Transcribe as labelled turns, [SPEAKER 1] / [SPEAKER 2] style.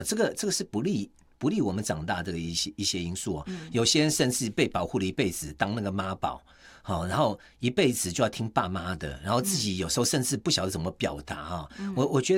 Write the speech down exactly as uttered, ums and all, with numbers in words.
[SPEAKER 1] 这个这个是不利不利我们长大的一些一些因素哦。嗯、有些人甚至被保护了一辈子，当那个妈宝。好，然后一辈子就要听爸妈的，然后自己有时候甚至不晓得怎么表达哈。嗯、我我觉得。